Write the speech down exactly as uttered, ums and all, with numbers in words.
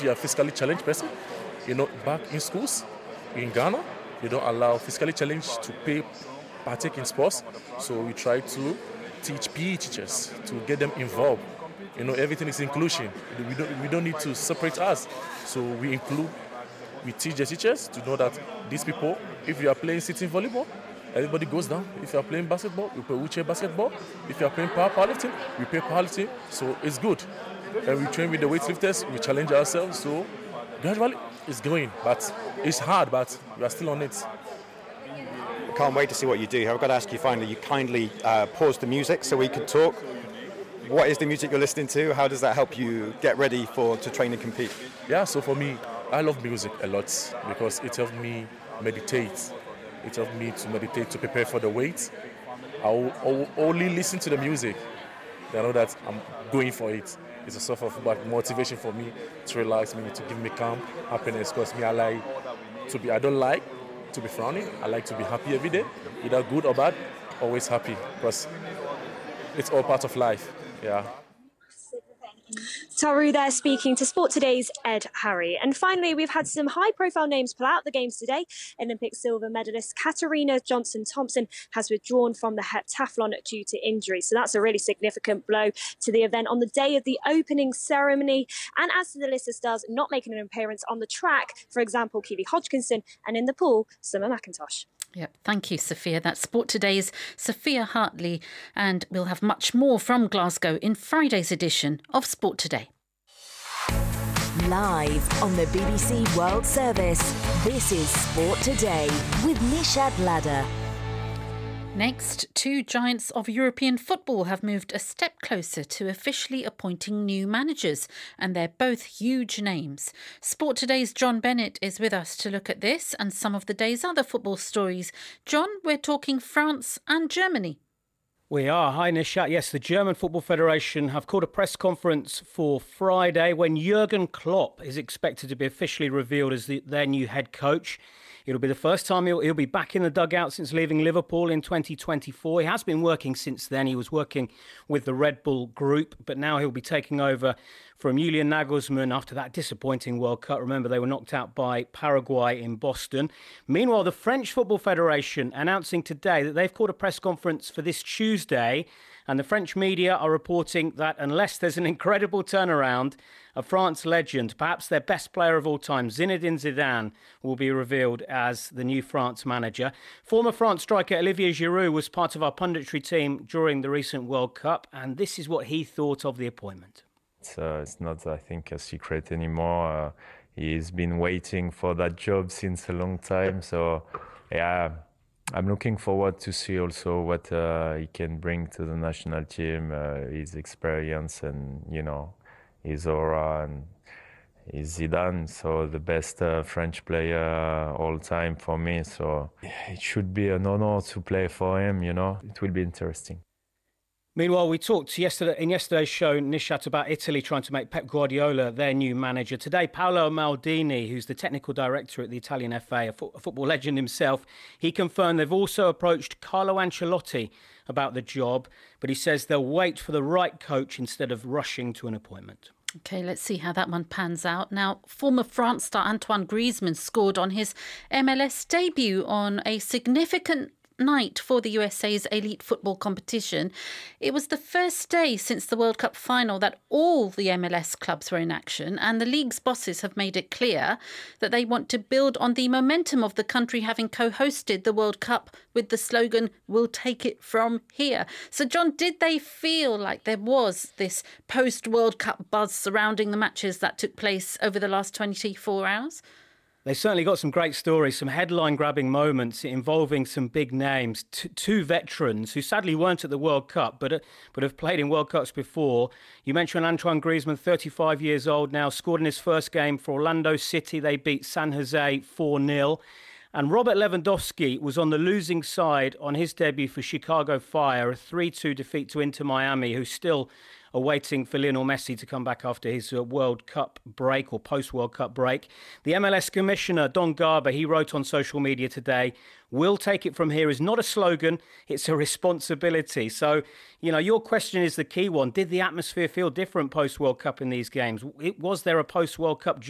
if you're a physically challenged person, you know, back in schools, in Ghana, they don't allow physically challenged to pay, partake in sports. So we try to teach P E teachers to get them involved. You know, everything is inclusion. We don't, we don't need to separate us. So we include, we teach the teachers to know that these people, if you are playing sitting volleyball, everybody goes down. If you are playing basketball, we play wheelchair basketball. If you are playing power powerlifting, we play powerlifting. So it's good. And we train with the weightlifters, we challenge ourselves. So gradually it's going, but it's hard, but we are still on it. Can't wait to see what you do. I've got to ask you finally, you kindly uh, paused the music so we could talk. What is the music you're listening to? How does that help you get ready for to train and compete? Yeah, so for me, I love music a lot because it helps me meditate. It helps me to meditate, to prepare for the weight. I will, I will only listen to the music. I know that I'm going for it. It's a sort of like motivation for me to relax me, to give me calm, happiness. Because me, I like to be. I don't like to be frowning. I like to be happy every day, either good or bad. Always happy because it's all part of life. Yeah. Taru there speaking to Sport Today's Ed Harry. And finally, we've had some high-profile names pull out the games today. Olympic silver medalist Katarina Johnson-Thompson has withdrawn from the heptathlon due to injury. So that's a really significant blow to the event on the day of the opening ceremony. And as to the list of stars not making an appearance on the track, for example, Keely Hodgkinson, and in the pool, Summer McIntosh. Yep, thank you, Sophia. That's Sport Today's Sophia Hartley, and we'll have much more from Glasgow in Friday's edition of Sport Today. Live on the B B C World Service, this is Sport Today with Nishat Ladder. Next, two giants of European football have moved a step closer to officially appointing new managers, and they're both huge names. Sport Today's John Bennett is with us to look at this and some of the day's other football stories. John, we're talking France and Germany. We are. Hi, Nishat. Yes, the German Football Federation have called a press conference for Friday when Jurgen Klopp is expected to be officially revealed as the, their new head coach. It'll be the first time he'll, he'll be back in the dugout since leaving Liverpool in twenty twenty-four. He has been working since then. He was working with the Red Bull Group, but now he'll be taking over from Julian Nagelsmann after that disappointing World Cup. Remember, they were knocked out by Paraguay in Boston. Meanwhile, the French Football Federation announcing today that they've called a press conference for this Tuesday, and the French media are reporting that unless there's an incredible turnaround, a France legend, perhaps their best player of all time, Zinedine Zidane, will be revealed as the new France manager. Former France striker Olivier Giroud was part of our punditry team during the recent World Cup, and this is what he thought of the appointment. It's, uh, it's not, I think, a secret anymore. Uh, he's been waiting for that job since a long time. So, yeah, I'm looking forward to see also what uh, he can bring to the national team, uh, his experience and, you know, his aura, and his Zidane, so the best uh, French player all time for me. So it should be an honor to play for him, you know. It will be interesting. Meanwhile, we talked yesterday in yesterday's show, Nishat, about Italy trying to make Pep Guardiola their new manager. Today, Paolo Maldini, who's the technical director at the Italian F A, a, fo- a football legend himself, he confirmed they've also approached Carlo Ancelotti about the job, but he says they'll wait for the right coach instead of rushing to an appointment. OK, let's see how that one pans out. Now, former France star Antoine Griezmann scored on his M L S debut on a significant night for the U S A's elite football competition. It was the first day since the World Cup final that all the M L S clubs were in action, and the league's bosses have made it clear that they want to build on the momentum of the country having co-hosted the World Cup with the slogan, "We'll take it from here." So, John, did they feel like there was this post-World Cup buzz surrounding the matches that took place over the last twenty-four hours? They certainly got some great stories, some headline-grabbing moments involving some big names. T- two veterans who sadly weren't at the World Cup, but uh, but have played in World Cups before. You mentioned Antoine Griezmann, thirty-five years old now, scored in his first game for Orlando City. They beat San Jose four nil. And Robert Lewandowski was on the losing side on his debut for Chicago Fire, a three two defeat to Inter Miami, who still are waiting for Lionel Messi to come back after his uh, World Cup break or post-World Cup break. The M L S Commissioner, Don Garber, he wrote on social media today, "We'll take it from here" is not a slogan, it's a responsibility. So, you know, your question is the key one. Did the atmosphere feel different post-World Cup in these games? It, was there a post-World Cup